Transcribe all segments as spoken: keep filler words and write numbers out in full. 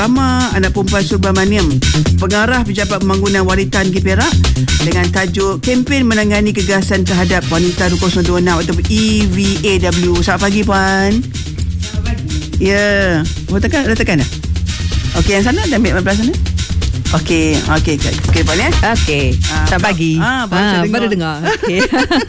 Rama anak perempuan Subramaniam, pengarah Pejabat Pembangunan Wanita Negeri Perak, dengan tajuk kempen menangani keganasan terhadap wanita dua kosong dua enam atau E V A W. Selamat pagi Puan. Selamat pagi. Ya, yeah. tekan, dah tekan dah. Okey, yang sana dah ambil belah sana. Okey, okey, okey Puan ya. Okey. Uh, Selamat pagi. Ah, ah baru dengar. Okey.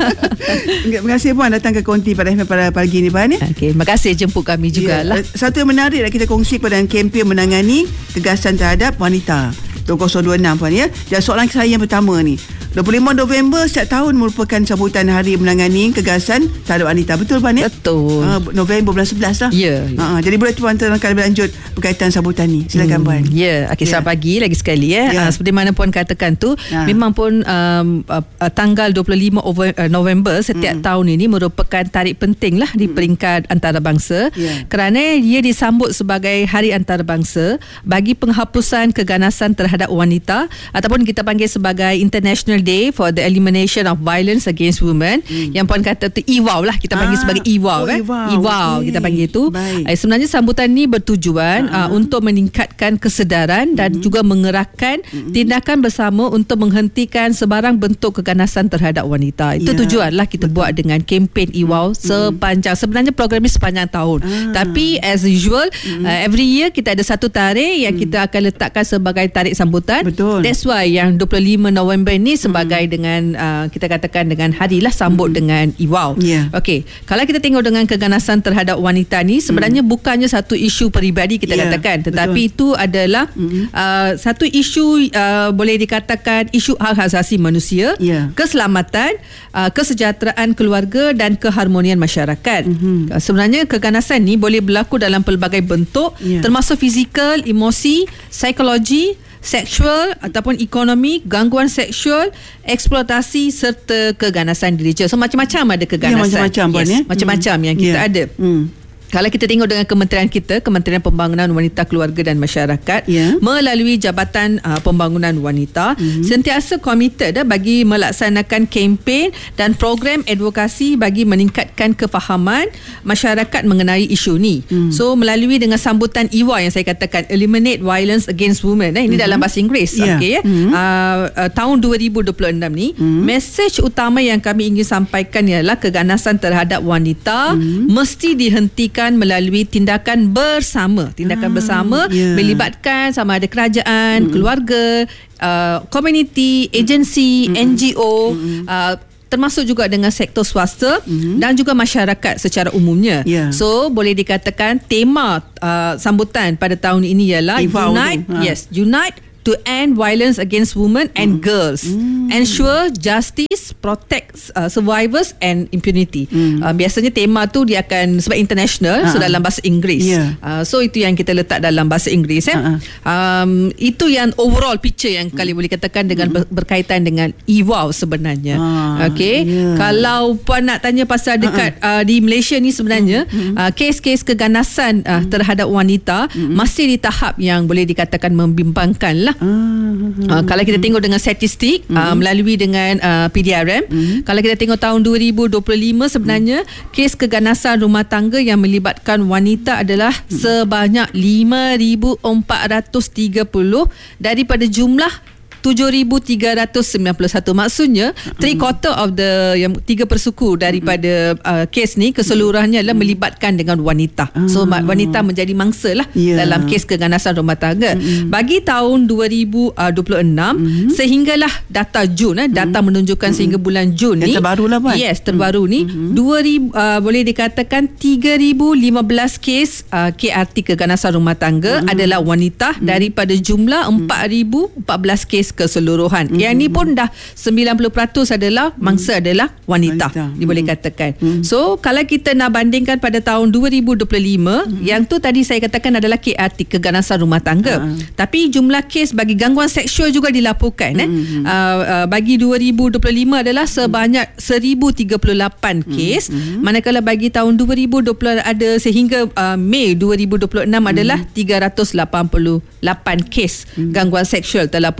Terima kasih Puan datang ke Konti pada pada pagi ni Puan ya. Okey, terima kasih jemput kami jugalah. Ya, satu yang menarik kita kongsi pada kempen menangani keganasan terhadap wanita dua kosong dua enam Puan ya. Dan soalan saya yang pertama ni, dua puluh lima November setiap tahun merupakan sambutan hari menangani keganasan terhadap wanita. Betul Puan ya? Betul. Uh, November bulan sebelas lah. Ya. Yeah, yeah. uh, jadi boleh Puan terangkan lebih lanjut berkaitan sambutan ni. Silakan hmm, Puan. Ya. Yeah. Okey, selamat yeah. pagi lagi sekali ya. Yeah. Uh, seperti mana Puan katakan tu, yeah. memang pun um, uh, uh, tanggal dua puluh lima November setiap hmm. tahun ini merupakan tarikh penting lah di hmm. peringkat antarabangsa yeah. kerana ia disambut sebagai Hari Antarabangsa bagi penghapusan keganasan terhadap wanita, ataupun kita panggil sebagai International Day for the Elimination of Violence Against Women. Hmm. Yang Puan kata tu I W A W lah, kita panggil ah, sebagai I W A W, oh, kan? I W A W, I W A W okay. kita panggil itu. Eh, sebenarnya sambutan ni bertujuan uh-huh. uh, untuk meningkatkan kesedaran uh-huh. dan juga mengerahkan uh-huh. tindakan bersama untuk menghentikan sebarang bentuk keganasan terhadap wanita. Itu yeah. tujuanlah kita Betul. buat dengan kempen I W A W uh-huh. sepanjang, sebenarnya program ni sepanjang tahun. Uh-huh. Tapi as usual uh-huh. uh, every year kita ada satu tarikh yang uh-huh. kita akan letakkan sebagai tarikh sambutan. Betul. That's why yang dua puluh lima November ni sebagai hmm. dengan uh, kita katakan dengan harilah sambut hmm. dengan I W A W. Yeah. Okey, kalau kita tengok dengan keganasan terhadap wanita ni sebenarnya hmm. bukannya satu isu peribadi kita yeah. katakan, tetapi Betul. itu adalah hmm. uh, satu isu uh, boleh dikatakan isu hak asasi manusia, yeah. keselamatan, uh, kesejahteraan keluarga dan keharmonian masyarakat. Hmm. Uh, sebenarnya keganasan ni boleh berlaku dalam pelbagai bentuk, yeah. termasuk fizikal, emosi, psikologi, seksual ataupun ekonomi, gangguan seksual, eksploitasi serta keganasan diri. So macam-macam ada keganasan. Ya, macam-macam yes, ya. Macam-macam hmm. yang kita yeah. ada. Hmm. Kalau kita tengok dengan kementerian kita, Kementerian Pembangunan Wanita, Keluarga dan Masyarakat, yeah. melalui Jabatan uh, Pembangunan Wanita, mm-hmm. sentiasa komited uh, bagi melaksanakan kempen dan program advokasi bagi meningkatkan kefahaman masyarakat mengenai isu ni. Mm. So melalui dengan sambutan I W A W yang saya katakan, Eliminate Violence Against Women, eh, ini mm-hmm. dalam bahasa Inggeris. Yeah. Okay, ya. mm-hmm. uh, uh, tahun dua ribu dua puluh enam ni, mm-hmm. mesej utama yang kami ingin sampaikan ialah keganasan terhadap wanita mm-hmm. mesti dihentikan melalui tindakan bersama. Tindakan ah, bersama yeah. melibatkan sama ada kerajaan, mm-hmm. keluarga, uh, komuniti, agensi, mm-hmm. N G O, mm-hmm. uh, termasuk juga dengan sektor swasta mm-hmm. dan juga masyarakat secara umumnya. Yeah. So boleh dikatakan tema uh, sambutan pada tahun ini ialah Unite, ha. yes, Unite to end violence against women and mm. girls, mm. ensure justice, protect uh, survivors and impunity. Mm. Uh, biasanya tema tu dia akan sebab international, uh-huh. so dalam bahasa Inggeris. Yeah. Uh, so itu yang kita letak dalam bahasa Inggeris. Eh. Uh-huh. Um, itu yang overall picture yang mm. kali boleh katakan dengan mm. ber- berkaitan dengan I W A W sebenarnya. Uh, okay. Yeah. Kalau Puan nak tanya pasal dekat uh-huh. uh, di Malaysia ni sebenarnya uh-huh. uh, kes-kes keganasan uh, terhadap wanita uh-huh. masih di tahap yang boleh dikatakan membimbangkan lah. Uh, uh, kalau kita tengok dengan statistik uh, uh, melalui dengan uh, P D R M, uh, kalau kita tengok tahun dua ribu dua puluh lima sebenarnya uh, kes keganasan rumah tangga yang melibatkan wanita adalah uh, sebanyak lima ribu empat ratus tiga puluh daripada jumlah tujuh ribu tiga ratus sembilan puluh satu. Maksudnya three quarter of the yang tiga persuku daripada uh, kes ni keseluruhannya adalah melibatkan dengan wanita. So wanita menjadi mangsa lah yeah. dalam kes keganasan rumah tangga. Mm-hmm. Bagi tahun dua ribu dua puluh enam mm-hmm. sehinggalah data Jun eh, data mm-hmm. menunjukkan mm-hmm. sehingga bulan Jun ni yang terbaru lah Puan. Yes, terbaru mm-hmm. ni mm-hmm. dua ribu uh, boleh dikatakan tiga ribu lima belas kes uh, K R T keganasan rumah tangga mm-hmm. adalah wanita mm-hmm. daripada jumlah empat ribu empat belas kes keseluruhan. Mm-hmm. Yang ni pun dah sembilan puluh peratus adalah mangsa mm-hmm. adalah wanita, wanita. Dia boleh katakan. Mm-hmm. So kalau kita nak bandingkan pada tahun dua ribu dua puluh lima, mm-hmm. yang tu tadi saya katakan adalah K R T keganasan rumah tangga. Uh-huh. Tapi jumlah kes bagi gangguan seksual juga dilaporkan. Mm-hmm. Eh. Uh, uh, bagi dua ribu dua puluh lima adalah sebanyak seribu tiga puluh lapan kes. Mm-hmm. Manakala bagi tahun dua ribu dua puluh ada sehingga uh, Mei dua ribu dua puluh enam mm-hmm. adalah tiga ratus lapan puluh lapan kes mm-hmm. gangguan seksual telah pun dilaporkan.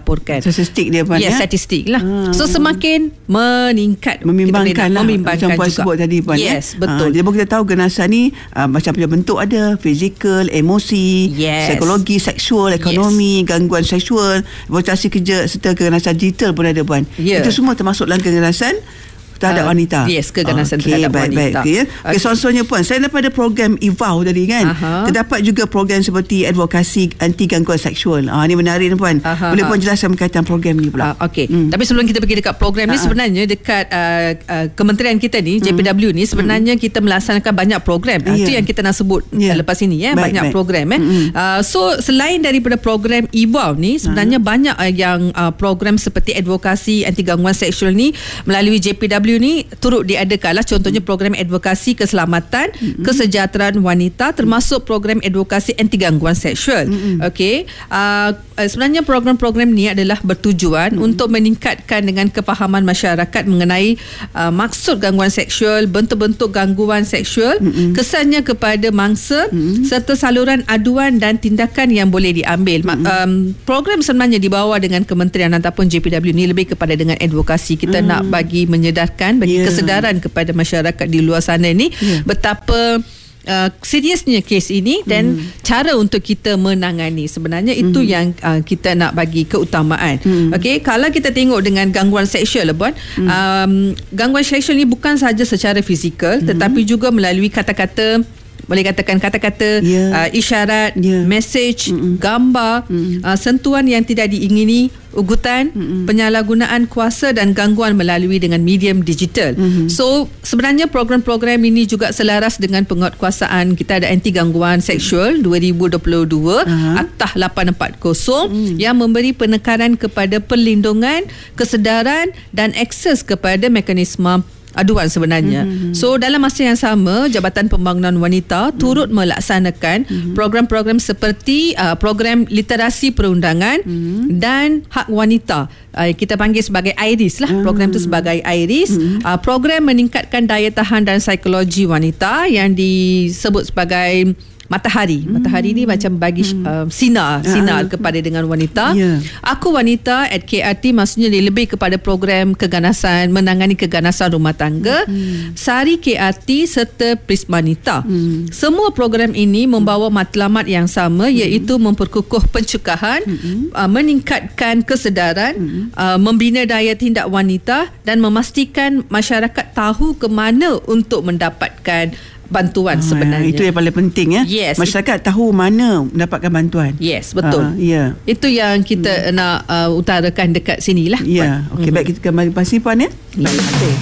dilaporkan. Statistik dia Puan ya, ya. Statistik lah. Ha. So semakin meningkat, membimbangkan lah, membimbangkan macam Puan juga. sebut tadi Puan. Yes, ya? betul. Ha, jadi kita tahu keganasan ni uh, macam punya bentuk ada fizikal, emosi, yes. psikologi, seksual, ekonomi, yes. gangguan seksual, eksploitasi kerja serta keganasan digital pun ada Puan. Yeah. Itu semua termasuk dalam keganasan terhadap uh, wanita. Yes, keganasan okay, terhadap baik, wanita. Baik, okay, ya. Okay, okay. Soalnya Puan, saya daripada program Evolve tadi kan, uh-huh. terdapat juga program seperti advokasi anti gangguan seksual. Ah, ni menarik ni Puan. Uh-huh. Boleh Puan jelaskan berkaitan program ni pula? Uh, Okey. Hmm. Tapi sebelum kita pergi dekat program uh-huh. ni, sebenarnya dekat uh, uh, kementerian kita ni, J P W ni, sebenarnya hmm. kita melaksanakan banyak program. Uh, yeah. Itu yang kita nak sebut yeah. lepas ini ya, baik, banyak baik. program eh. Hmm. Uh, so selain daripada program Evolve ni, sebenarnya uh-huh. banyak uh, yang uh, program seperti advokasi anti gangguan seksual ni melalui J P W ni turut diadakan lah. Contohnya program advokasi keselamatan, mm-hmm. kesejahteraan wanita, termasuk program advokasi anti gangguan seksual. Mm-hmm. Okey. Uh, sebenarnya program-program ni adalah bertujuan mm-hmm. untuk meningkatkan dengan kefahaman masyarakat mengenai uh, maksud gangguan seksual, bentuk-bentuk gangguan seksual, mm-hmm. kesannya kepada mangsa, mm-hmm. serta saluran aduan dan tindakan yang boleh diambil. Mm-hmm. Um, program sebenarnya dibawa dengan kementerian ataupun J P W ni lebih kepada dengan advokasi. Kita mm-hmm. nak bagi menyedarkan, bagi yeah. kesedaran kepada masyarakat di luar sana ni yeah. betapa uh, seriusnya kes ini dan mm. cara untuk kita menangani. Sebenarnya mm. itu yang uh, kita nak bagi keutamaan. Mm. Okey, kalau kita tengok dengan gangguan seksual Puan, mm. um, gangguan seksual ni bukan sahaja secara fizikal mm. tetapi juga melalui kata-kata, boleh katakan kata-kata, yeah. uh, isyarat, yeah. mesej, mm-mm. gambar, mm-mm. Uh, sentuhan yang tidak diingini, ugutan, mm-mm. penyalahgunaan kuasa dan gangguan melalui dengan medium digital. Mm-hmm. So sebenarnya program-program ini juga selaras dengan penguatkuasaan kita ada anti gangguan seksual dua ribu dua puluh dua uh-huh. Aktah lapan empat kosong mm. yang memberi penekanan kepada perlindungan, kesedaran dan akses kepada mekanisme aduan sebenarnya. Mm-hmm. So dalam masa yang sama, Jabatan Pembangunan Wanita mm-hmm. turut melaksanakan mm-hmm. program-program seperti uh, program literasi perundangan mm-hmm. dan hak wanita. Uh, kita panggil sebagai I R I S lah. Mm-hmm. Program itu sebagai I R I S. Mm-hmm. Uh, program meningkatkan daya tahan dan psikologi wanita yang disebut sebagai Matahari. Hmm. Matahari ni macam bagi hmm. uh, sinar, sinar uh, kepada dengan wanita. Yeah. Aku Wanita at K R T maksudnya dia lebih kepada program keganasan, menangani keganasan rumah tangga. Hmm. Sari K R T serta Prismanita. Hmm. Semua program ini membawa matlamat yang sama hmm. iaitu memperkukuh pencegahan, hmm. uh, meningkatkan kesedaran, hmm. uh, membina daya tindak wanita dan memastikan masyarakat tahu ke mana untuk mendapatkan bantuan ah, sebenarnya. Itu yang paling penting ya. Yes. Masyarakat tahu mana mendapatkan bantuan. Yes, betul. Ah, yeah. Itu yang kita hmm. nak uh, utarakan dekat sinilah. Ya. Yeah. Okey, hmm. baik kita kembali pasti Puan ya. Ya. Okay.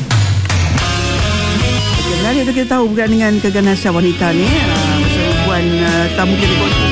Okay, menarik untuk kita tahu berkaitan dengan keganasan wanita ni. Uh, Puan uh, tamu kita